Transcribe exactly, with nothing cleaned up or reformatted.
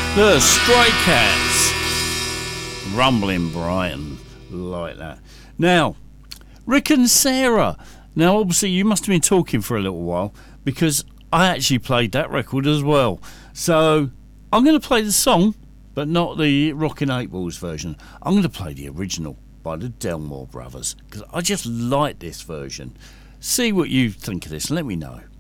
The Stray Cats, Rumbling Brighton, like that. Now, Rick and Sarah. Now, obviously, you must have been talking for a little while because I actually played that record as well. So, I'm going to play the song, but not the Rockin' Eight Balls version. I'm going to play the original by the Delmore Brothers because I just like this version. See what you think of this and let me know.